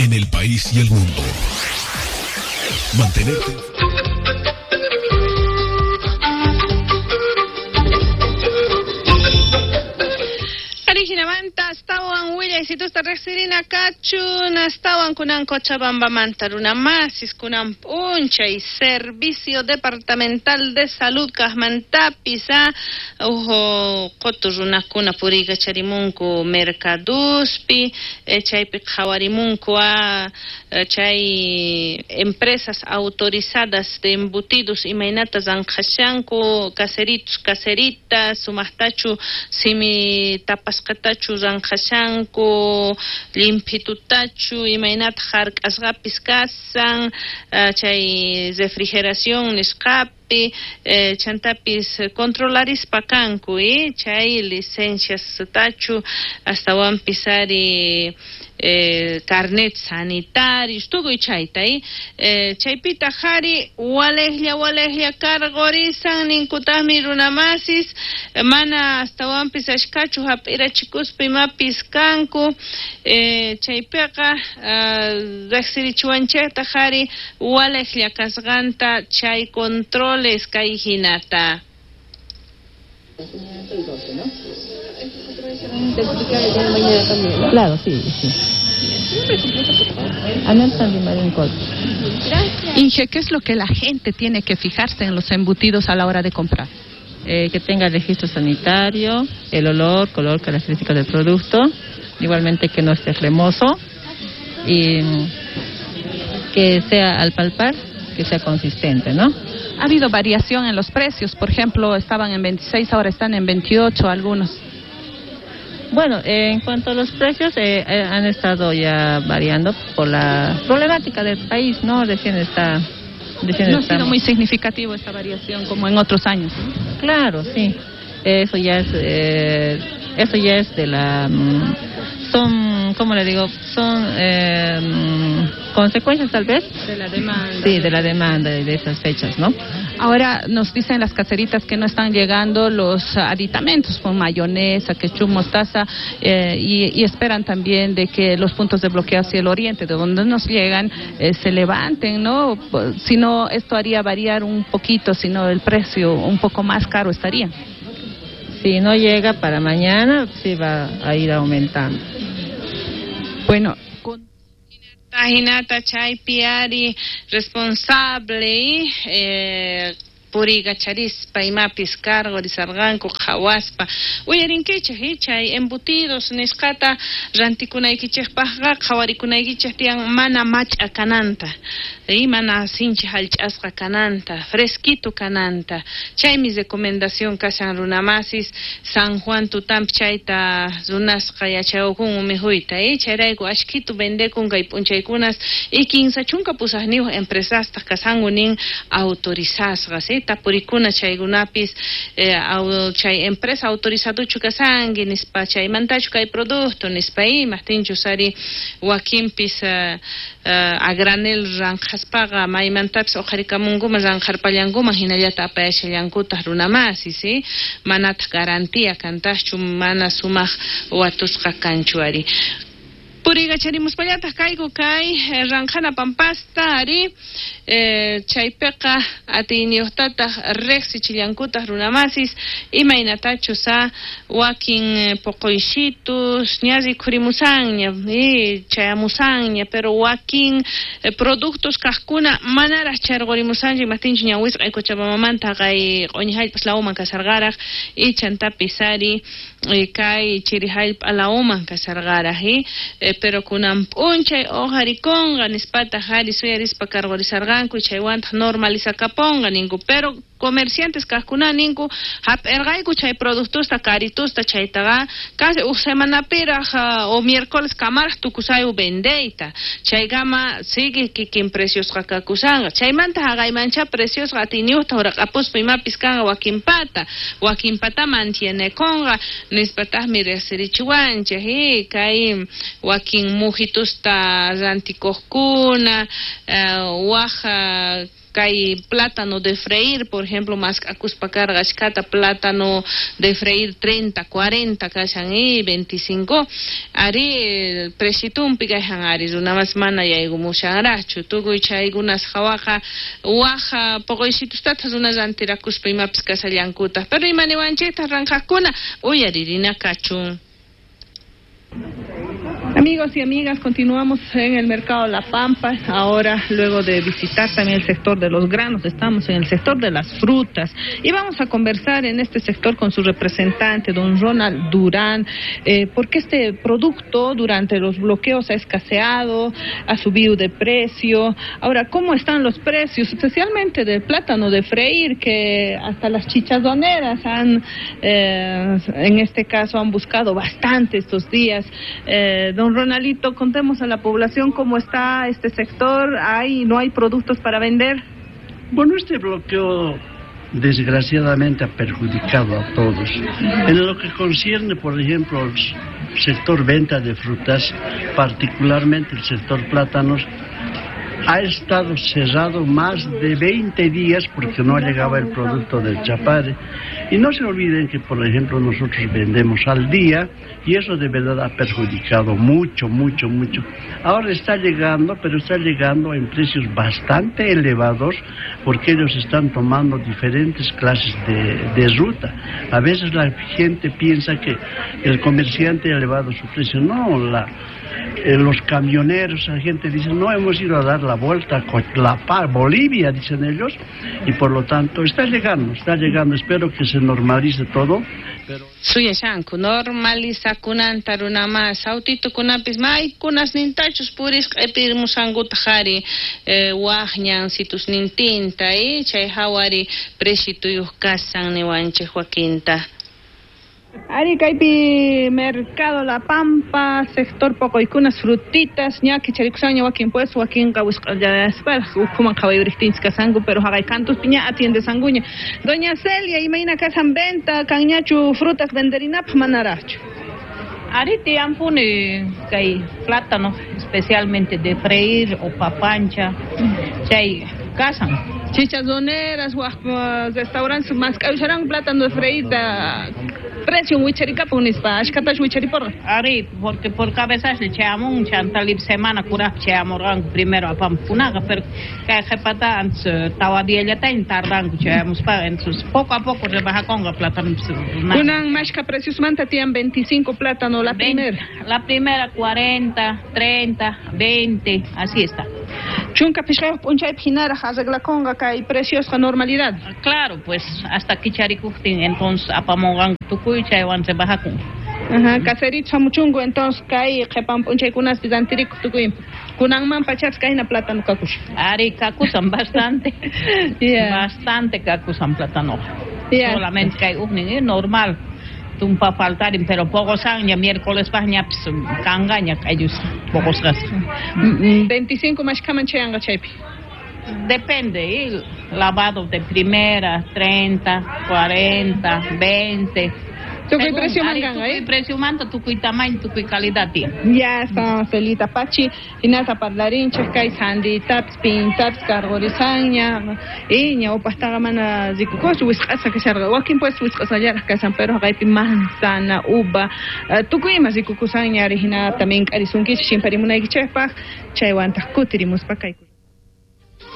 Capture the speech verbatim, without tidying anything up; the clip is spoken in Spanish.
en el país y el mundo. Mantenerte. Originamanta estaban Willa y si tú estás resirina cachuna estaban kunan Cochabamba mantaruna masis kunan puncha y servicio departamental de salud kahmantapisa ojo coturuna kuna puriga charimunku mercaduspi chaypi khawarimunku a chay empresas autorizadas de embutidos y mainata zankhashanku caseritos caseritas sumahtachu simi tapas Katachu zankhashanku limpitutachu imaynata hark'asqapis kasan uh, chay refrigeración nisqapi eh, chantapis controlarispa kanku eh? Chay licencias tachu astawan pisari eh, carnet sanitarios tukuy chayta eh? eh, chaypita hari walejlla walejlla kargorisan ninkutami runamasis mana astawanpis ashkachu hap'irachikuspi mapis kanku eh, chaypiqa uh, reqsirichiwanchayta hari walejlla kasqanta chay controles kay hinata. Claro, sí, sí. Inge, ¿qué es lo que la gente tiene que fijarse en los embutidos a la hora de comprar? Eh, que tenga registro sanitario, el olor, color, características del producto, igualmente que no esté cremoso y que sea al palpar, que sea consistente, ¿no? Ha habido variación en los precios, por ejemplo, estaban en veintiséis, ahora están en veintiocho algunos. Bueno, eh, en cuanto a los precios, eh, eh, han estado ya variando por la problemática del país, ¿no? Recién está... Recién no está... ha sido muy significativo esta variación como en otros años, ¿no? Claro, sí. Eso ya es, eh, eso ya es de la... Mm, son, ¿cómo le digo? Son eh, mm, consecuencias tal vez. De la demanda. Sí, de la demanda de esas fechas, ¿no? Ahora nos dicen las caseritas que no están llegando los aditamentos con mayonesa, ketchup, mostaza eh, y, y esperan también de que los puntos de bloqueo hacia el oriente, de donde nos llegan, eh, se levanten, ¿no? Si no, esto haría variar un poquito, si no el precio un poco más caro estaría. Si no llega para mañana, sí va a ir aumentando. Bueno, Hinata chay piari responsable eh, puriga charispa imapis cargo risarganku khawaspa uyarinkichej hichay embutidos niskata rantikunaykichejpaqqa qhawarikunaykichej tiyan mana mach'a kananta y mana sinchi hallch'asqa kananta fresquito kananta chaymi recomendación kashan runamasis San Juan tutampi chayta runasqa yachawkun umihuyta y chayrayku ashkitu vendekun kay p'unchaykunas y kinsa chunka pusaqniuj empresasta kasanku nin autorizasqa ¿sí? Tapurikuna chaykunapis eh, au, chay empresa autorizaduchu kasanki nispa chaymantachu kay producto nispa ima tinchu sari wakinpis uh, uh, a granel ranqaspaqa maymantapis oqarikamunkuma ranqarpallankuma hinallata apayashallankutaq runamasi ¿sí? Manata garantía kantaqchu mana sumaq watusqa kanchu ari puriga charimuspallataq kayku kay ranqana pampasta ari eh, chaypiqa atiyniyuqtataq riqsichillankutaq runamasis imaynatachu sa wakin eh, poqoysitus ña rikhurimusanña y chayamusanña pero wakin eh, productos kaqkuna manaraq charqurimusanña imatinchu ña wisq'ay Cochabamamanta kay q'uñihallpas lauman kasarqaraq y chantapis ari eh, kay chirihallpa lauman kasarqaraq y eh, pero kunan p'unchay oqarikunqa nispata hari suyarispa karqorisarqanku y chaywantaq normalizakapunqa ninku pero comerciantes kaqkuna ninku hap'irqayku chay productusta caritusta chaytaqa casi uj semanapiraq uh, o miércoles kamaraq tukusayu vendeyta chaykama sigue kikin preciosqa kakusanqa chaymanta haqaymancha preciosqa atiniuqta uraqapuspa imapis kanqa wakinpata wakinpata mantienekunqa nispataqmi riqsirichiwanchik y kay wakin mujitusta rantikuqkuna uh, waja hay plátano de freír, por ejemplo, más acuspa cargas cata plátano de freír treinta, cuarenta, casan y veinticinco. Ari presitum pica hangaris, una más mana y hay como shangaracho, tugo y chay unas jawaja, uaja, poco y si tú estás unas antiracuspa y maps casallancuta, pero y manevancheta rancacuna, uy, aririna cachun. Amigos y amigas, continuamos en el mercado La Pampa. Ahora, luego de visitar también el sector de los granos, estamos en el sector de las frutas y vamos a conversar en este sector con su representante, don Ronald Durán, eh, porque este producto durante los bloqueos ha escaseado, ha subido de precio. Ahora, ¿cómo están los precios, especialmente del plátano de freír, que hasta las chichazoneras han, eh, en este caso, han buscado bastante estos días? Eh, don Ronalito, contemos a la población cómo está este sector. ¿Hay, no hay productos para vender? Bueno, este bloqueo desgraciadamente ha perjudicado a todos. En lo que concierne, por ejemplo, al sector venta de frutas, particularmente el sector plátanos, ha estado cerrado más de veinte días porque no llegaba el producto del Chapare. Y no se olviden que, por ejemplo, nosotros vendemos al día y eso de verdad ha perjudicado mucho, mucho, mucho. Ahora está llegando, pero está llegando en precios bastante elevados porque ellos están tomando diferentes clases de, de ruta. A veces la gente piensa que el comerciante ha elevado su precio. No, la... Eh, los camioneros, la gente dice, no, hemos ido a dar la vuelta a La Paz, Bolivia, dicen ellos, y por lo tanto está llegando, está llegando, espero que se normalice todo. Pero... Suya shanku, normaliza kunan taruna más, autito kunapis, may kunas nintachos puris, epirmus angutajari, wahñan situs nintinta, y chay hawari presituyus kasan newanche Joaquinta. Ari kaypi mercado La Pampa, sector poco y kunas frutitas, ña que charikusaña wakin pues wakin kawis ya espera ukuman kawai uristins kasangu pero hagay cantos piña atiende sanguña. Doña Celia, imaina kasan venta cañachu frutas venderinap manaracho. Ari tiampuni kay plátano especialmente de freír o papancha, chay casan. Chichazoneras, restaurantes más causarán plátano de freír precio huicharica punispa, ashkatash huicharipor. Ari, porque por cabezas le echamos un chantalip semana cura echamos rango primero a Pampunaga, pero que jepata antes tawa dia ya ten tardango echamos para entonces poco a poco se baja con la plátano. Kunan más que precios manta tienen veinticinco plátano la primera. La primera cuarenta, treinta, veinte, así está. Chunca piscay punchay pinara hazagla conga kai precios con normalidad. Claro, pues hasta kicharicutin entonces apamongan tukuy chay wan se baja con. Ajá, caserito muchungo entonces kai qepan punchay kunas bizantirik tukuy. Kunan man pachats kai na plátano kakush. Ari kakusan bastante. Yeah. Bastante kakusan plátano. Yeah. Solamente kai ugni normal. Tumpa faltarin, pero pocos años, miércoles baña cangaña ellos pocos gas. veinticinco más camancheanga chepi. Depende, el lavado de primera, treinta, cuarenta, veinte. ¿Tú qué precio mangan ahí? Precio manta, tu qué tamaño, tu qué calidad tiene. Ya está, Felita Pachi, y nada parlarin, chescai sandi, taps, pin, taps, cargorizaña, y ña o pastaga mana zikukos, wiscasa que se arga, wakin pues wiscasa ya que san pero gaipi manzana, uva, tu qué más zikukusaña, origina también carisunki, chimparimuna y chepa, chaywantas kutirimus pakaiku.